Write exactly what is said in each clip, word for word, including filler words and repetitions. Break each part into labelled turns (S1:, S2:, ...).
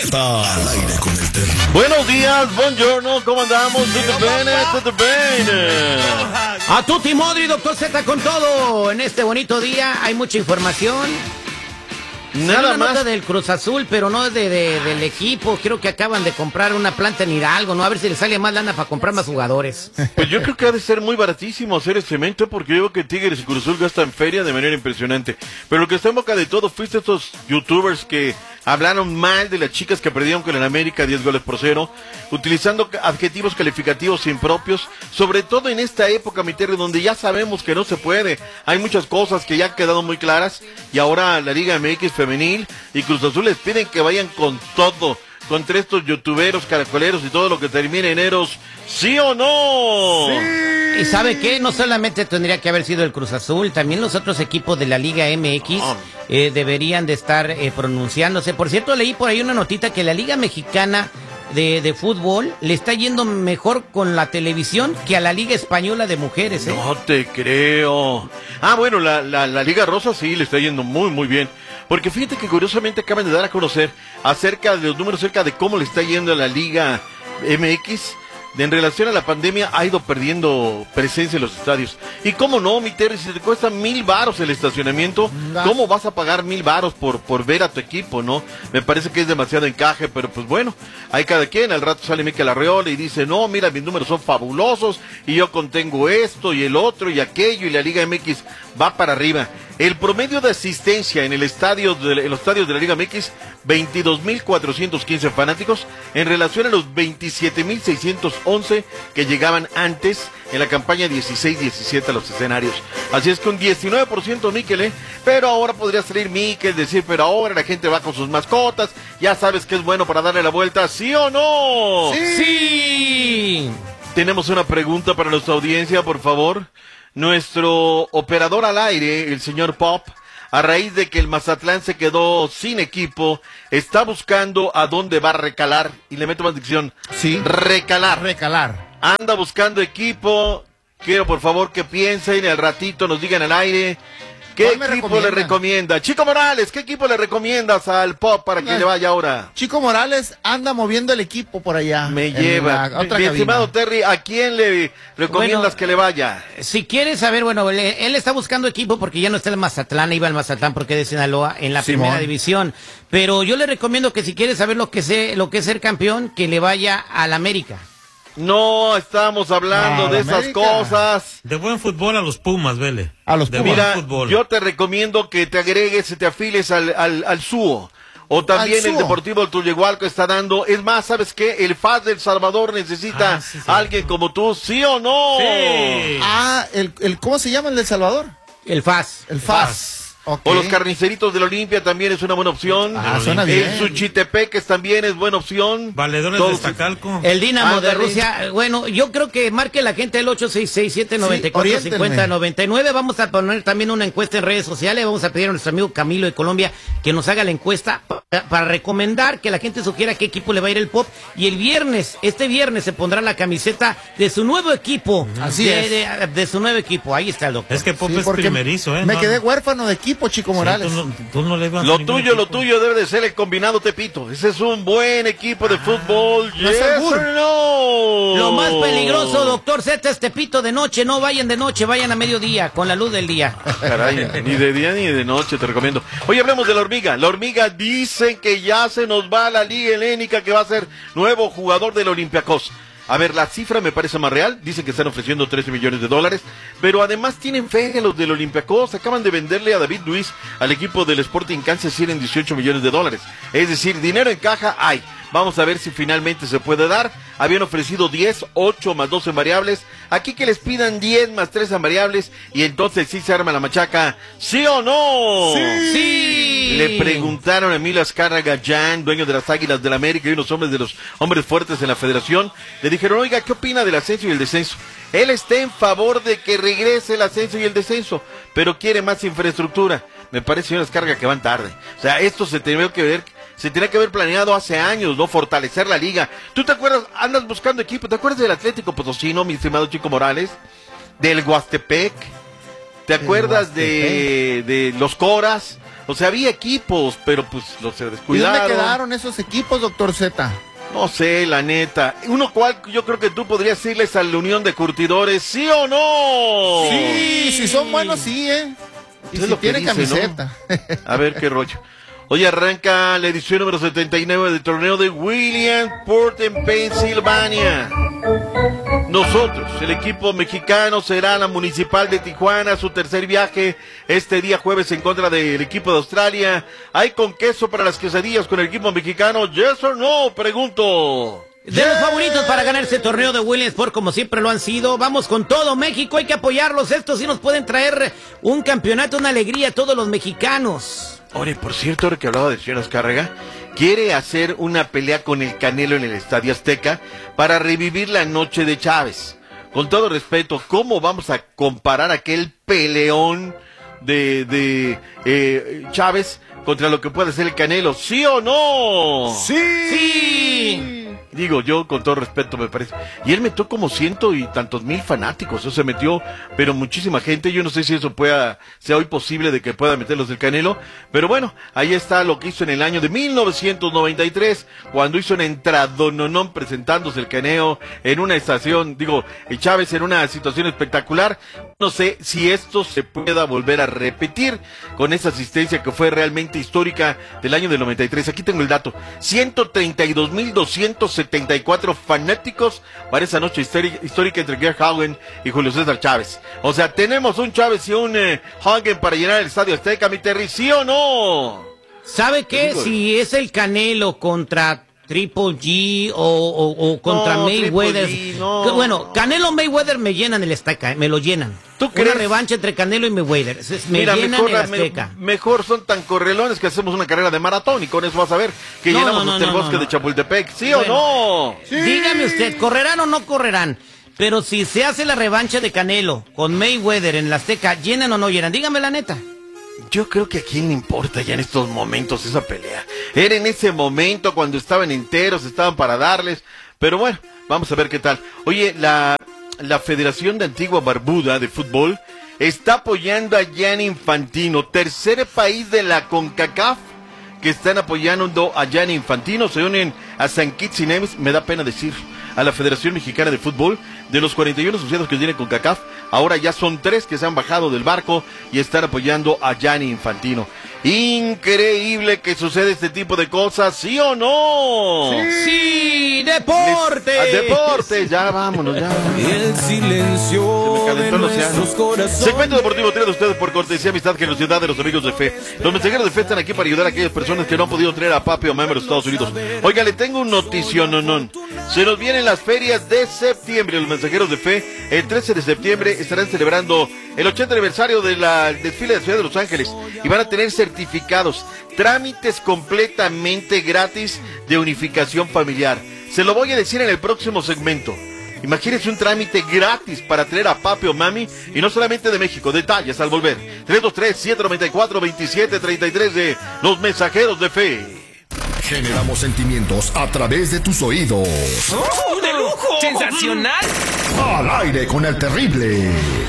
S1: Está al aire con el Terry.
S2: Buenos días, buongiorno, ¿cómo andamos? ¿Tutto bene? ¿Tutto bene?
S3: A tutti modri, doctor Z con todo. En este bonito día hay mucha información.
S2: Nada
S3: una
S2: más.
S3: Nota del Cruz Azul, pero no de, de, del equipo. Creo que acaban de comprar una planta en Hidalgo, ¿no? A ver si le sale más lana para comprar más jugadores.
S2: Pues yo creo que ha de ser muy baratísimo hacer el cemento, porque yo veo que Tigres y Cruz Azul gastan feria de manera impresionante. Pero lo que está en boca de todo fuiste estos youtubers que hablaron mal de las chicas que perdieron con el América diez goles por cero, utilizando adjetivos calificativos impropios, sobre todo en esta época, mi Terry, donde ya sabemos que no se puede. Hay muchas cosas que ya han quedado muy claras, y ahora la Liga M X femenil y Cruz Azul les piden que vayan con todo, contra estos youtuberos, caracoleros y todo lo que termine en eros, ¿sí o no?
S3: Sí. ¿Y sabe qué? No solamente tendría que haber sido el Cruz Azul, también los otros equipos de la Liga M X
S2: oh.
S3: eh, deberían de estar eh, pronunciándose. Por cierto, leí por ahí una notita que la Liga Mexicana de, de fútbol le está yendo mejor con la televisión que a la Liga Española de mujeres, ¿eh?
S2: No te creo. Ah, bueno, la, la, la Liga Rosa sí le está yendo muy, muy bien. Porque fíjate que curiosamente acaban de dar a conocer acerca de los números, acerca de cómo le está yendo a la Liga M X. De, en relación a la pandemia, ha ido perdiendo presencia en los estadios. Y cómo no, mi Terry, si te cuesta mil varos el estacionamiento, ¿cómo vas a pagar mil varos por, por ver a tu equipo, no? Me parece que es demasiado encaje, pero pues bueno, hay cada quien. Al rato sale Mikel Arreola y dice, no, mira, mis números son fabulosos, y yo contengo esto, y el otro, y aquello, y la Liga M X va para arriba. El promedio de asistencia en el estadio de, en los estadios de la Liga M X, veintidós mil cuatrocientos quince fanáticos, en relación a los veintisiete mil seiscientos once que llegaban antes en la campaña dieciséis diecisiete a los escenarios. Así es que un diecinueve por ciento Mikel, ¿eh? Pero ahora podría salir Mikel, decir, pero ahora la gente va con sus mascotas, ya sabes que es bueno para darle la vuelta, ¿sí o no?
S3: ¡Sí! ¡Sí!
S2: Tenemos una pregunta para nuestra audiencia, por favor. Nuestro operador al aire, el señor Pop, a raíz de que el Mazatlán se quedó sin equipo, está buscando a dónde va a recalar, y le meto más dicción,
S4: sí,
S2: recalar.
S4: Recalar.
S2: Anda buscando equipo, quiero por favor que piensen y al ratito nos digan al aire, ¿qué equipo recomienda? le recomienda? Chico Morales, ¿qué equipo le recomiendas al Pop para que Ay, le vaya ahora?
S4: Chico Morales anda moviendo el equipo por allá.
S2: Me lleva. Mi estimado Terry, ¿a quién le recomiendas bueno, que le vaya?
S3: Si quieres saber, bueno, él, él está buscando equipo porque ya no está el Mazatlán, iba al Mazatlán porque es de Sinaloa en la Simón. Primera división. Pero yo le recomiendo que si quieres saber lo que, sé, lo que es ser campeón, que le vaya al América.
S2: No estamos hablando no, de esas América. cosas.
S5: De buen fútbol a los Pumas, vele.
S4: A los Pumas.
S2: Mira, fútbol. Yo te recomiendo que te agregues, te afiles al, al, al S U O. O también el Deportivo Tullehualco está dando. Es más, ¿sabes qué? El F A S del Salvador necesita ah, sí, sí. alguien como tú, ¿sí o no?
S4: Sí. Ah, el, el, ¿cómo se llama el de El Salvador?
S3: El F A S.
S4: El F A S. Okay.
S2: O los Carniceritos de la Olimpia también es una buena opción.
S4: Ah, suena bien.
S2: El Suchitepeques también es buena opción.
S5: Valedores Todos. de Iztacalco.
S3: El Dinamo Ándale. de Rusia. Bueno, yo creo que marque la gente el ocho seis seis siete nueve cuatro cinco cero nueve nueve. Vamos a poner también una encuesta en redes sociales. Vamos a pedir a nuestro amigo Camilo de Colombia que nos haga la encuesta para, para recomendar que la gente sugiera qué equipo le va a ir el Pop. Y el viernes, este viernes se pondrá la camiseta de su nuevo equipo.
S4: Así
S3: de,
S4: es.
S3: De, de, de su nuevo equipo. Ahí está el doctor.
S5: Es que Pop sí, es primerizo, ¿eh?
S4: Me
S5: no,
S4: quedé huérfano de equipo, Chico Morales.
S5: Sí, tú no, tú no le vas
S2: lo
S5: a
S2: tuyo,
S5: equipo.
S2: lo tuyo debe de ser el combinado Tepito. Ese es un buen equipo de ah, fútbol.
S4: No,
S2: yes no.
S3: Lo más peligroso, doctor Z, es Tepito de noche. No vayan de noche, vayan a mediodía, con la luz del día.
S2: Caray, ni de día ni de noche, te recomiendo. Hoy hablemos de la hormiga. La hormiga dicen que ya se nos va a la Liga Helénica, que va a ser nuevo jugador del Olympiacos. A ver, la cifra me parece más real. Dicen que están ofreciendo trece millones de dólares. Pero además tienen fe en los del Olympiacos. Acaban de venderle a David Luiz al equipo del Sporting Kansas City en dieciocho millones de dólares. Es decir, dinero en caja hay. Vamos a ver si finalmente se puede dar. Habían ofrecido diez, ocho más dos en variables. Aquí que les pidan diez más tres en variables. Y entonces sí se arma la machaca. ¿Sí o no?
S3: ¡Sí! ¡Sí!
S2: Le preguntaron a Emilio Azcárraga Jan, dueño de las Águilas del América y unos hombres de los hombres fuertes en la federación. Le dijeron, oiga, ¿qué opina del ascenso y el descenso? Él está en favor de que regrese el ascenso y el descenso, pero quiere más infraestructura. Me parece, señor Azcárraga, que van tarde. O sea, esto se tenía que ver... Se tenía que haber planeado hace años, ¿no? Fortalecer la liga. ¿Tú te acuerdas? Andas buscando equipo. ¿Te acuerdas del Atlético Potosino, mi estimado Chico Morales? Del Huastepec. ¿Te acuerdas de, de los Coras? O sea, había equipos, pero pues los se descuidaron.
S4: ¿Y dónde quedaron esos equipos, doctor Z?
S2: No sé, la neta. Uno cual yo creo que tú podrías irles a la Unión de Curtidores, ¿sí o no?
S4: Sí, si son buenos, sí, ¿eh? Y si tienen camiseta.
S2: ¿No? A ver qué rollo. Hoy arranca la edición número setenta y nueve del torneo de Williamsport en Pensilvania. Nosotros, el equipo mexicano, será la Municipal de Tijuana, su tercer viaje este día jueves en contra del equipo de Australia. ¿Hay con queso para las quesadillas con el equipo mexicano? ¿Yes or no? Pregunto.
S3: De los favoritos para ganar este torneo de Williamsport, como siempre lo han sido. Vamos con todo, México, hay que apoyarlos. Estos sí nos pueden traer un campeonato, una alegría a todos los mexicanos.
S2: Oye, por cierto, ahora que hablaba de señor Azcárraga, quiere hacer una pelea con el Canelo en el Estadio Azteca para revivir la noche de Chávez. Con todo respeto, ¿cómo vamos a comparar aquel peleón de, de eh, Chávez contra lo que puede hacer el Canelo? ¿Sí o no?
S4: ¡Sí!
S3: ¡Sí!
S2: Digo, yo con todo respeto me parece. Y él metió como ciento y tantos mil fanáticos, eso se metió, pero muchísima gente. Yo no sé si eso pueda, sea hoy posible de que pueda meterlos del Canelo, pero bueno, ahí está lo que hizo en el año de mil novecientos noventa y tres, cuando hizo una entradononón presentándose el Canelo en una estación, digo, el Chávez en una situación espectacular. No sé si esto se pueda volver a repetir con esa asistencia que fue realmente histórica del año del noventa y tres. Aquí tengo el dato, ciento treinta y dos mil doscientos setenta y cuatro fanáticos para esa noche histórica entre Gerd Haugen y Julio César Chávez. O sea, tenemos un Chávez y un eh, Haugen para llenar el Estadio Azteca, mi Terry, ¿sí o no?
S3: ¿Sabe qué? Si es el Canelo contra Triple G o, o, o contra
S2: no,
S3: Mayweather.
S2: G, no.
S3: Bueno, Canelo Mayweather me llenan el Azteca, me lo llenan.
S2: ¿Tú crees?
S3: Una revancha entre Canelo y Mayweather. Me
S2: Mira,
S3: llenan
S2: mejor,
S3: el Azteca.
S2: Me, mejor son tan correlones que hacemos una carrera de maratón y con eso vas a ver que
S3: no,
S2: llenamos
S3: no, no,
S2: hasta el
S3: no,
S2: bosque
S3: no,
S2: de
S3: no.
S2: Chapultepec, ¿sí
S3: bueno,
S2: o no?
S3: Sí. Dígame usted, ¿correrán o no correrán? Pero si se hace la revancha de Canelo con Mayweather en el Azteca, ¿llenan o no llenan? Dígame la neta.
S2: Yo creo que a quién le importa ya en estos momentos esa pelea. Era en ese momento cuando estaban enteros, estaban para darles. Pero bueno, vamos a ver qué tal. Oye, la, la Federación de Antigua Barbuda de Fútbol está apoyando a Gianni Infantino, tercer país de la CONCACAF que están apoyando a Gianni Infantino. Se unen a San Kitts y Nevis, me da pena decir, a la Federación Mexicana de Fútbol. De los cuarenta y uno asociados que tiene CONCACAF, ahora ya son tres que se han bajado del barco y están apoyando a Gianni Infantino. Increíble que sucede este tipo de cosas, ¿sí o no?
S3: ¡Sí! ¡Sí! ¡Deporte!
S2: Les, ¡Deporte! Ya vámonos, ya.
S6: El silencio de nuestros corazones.
S2: Segmento deportivo traído a ustedes por cortesía, amistad, generosidad de los amigos de fe. Los mensajeros de fe están aquí para ayudar a aquellas personas que no han podido traer a papi o mamá a los Estados Unidos. Oiga, le tengo un notición, no, no. Se nos vienen las ferias de septiembre. Los mensajeros de fe, el trece de septiembre, estarán celebrando el ochenta aniversario del desfile de la ciudad de Los Ángeles y van a tener certificados, trámites completamente gratis de unificación familiar. Se lo voy a decir en el próximo segmento. Imagínense un trámite gratis para traer a papi o mami, y no solamente de México. Detalles al volver. tres dos tres, siete nueve cuatro, dos siete tres tres de Los Mensajeros de Fe.
S1: Generamos sentimientos a través de tus oídos.
S6: ¡Oh, de lujo! ¡Sensacional!
S1: Al aire con el terrible.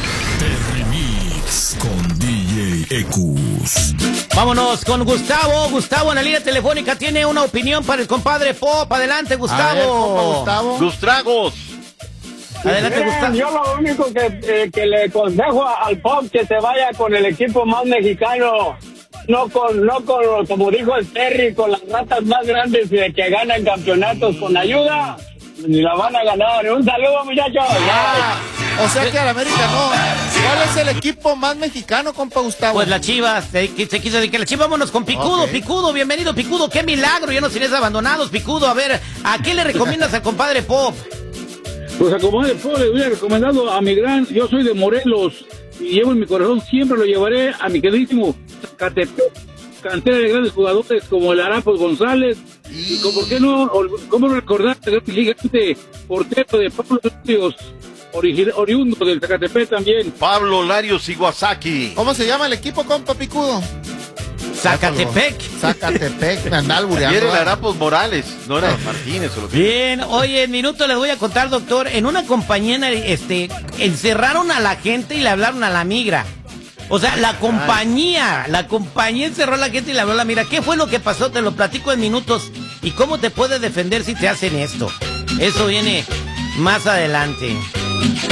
S1: Terrimix con D J Ecus.
S3: Vámonos con Gustavo. Gustavo en la línea telefónica tiene una opinión para el compadre Pop. Adelante, Gustavo.
S4: A ver, compa Gustavo.
S2: Gustragos.
S3: Adelante,
S7: Miren,
S3: Gustavo.
S7: yo lo único que, eh, que le aconsejo al Pop que se vaya con el equipo más mexicano, no con, no con, como dijo el Terry, con las ratas más grandes de que ganan campeonatos con ayuda, ni la van a ganar. Un saludo, muchachos.
S4: Ah, o sea que al América no. ¿Cuál es el equipo más mexicano, compa Gustavo?
S3: Pues la Chivas, se, se quiso decir que la Chivas. Vámonos con Picudo,
S4: Okay.
S3: Picudo, bienvenido Picudo, qué milagro, ya nos tienes abandonados, Picudo. A ver, ¿a qué le recomiendas al compadre Pop?
S8: Pues a como de Pop le hubiera recomendado a mi gran, yo soy de Morelos y llevo en mi corazón, siempre lo llevaré a mi queridísimo Zacatepec, cantera de grandes jugadores como el Arapos González, y como, ¿por qué no, ol- cómo no recordar el gigante portero de Pablo Larios, origi- oriundo del Zacatepec también?
S2: Pablo Larios Iwasaki.
S4: ¿Cómo se llama el equipo, compa Picudo?
S3: Zacatepec.
S4: Zacatepec, me anda albureando.
S2: Y era el
S4: ¿verdad?
S2: Arapos Morales, no era Martínez o lo que...
S3: Bien, oye, en minuto les voy a contar, doctor, en una compañía, este, encerraron a la gente y le hablaron a la migra. O sea, la compañía, la compañía encerró a la gente y le habló a la mira, ¿qué fue lo que pasó? Te lo platico en minutos. ¿Y cómo te puedes defender si te hacen esto? Eso viene más adelante.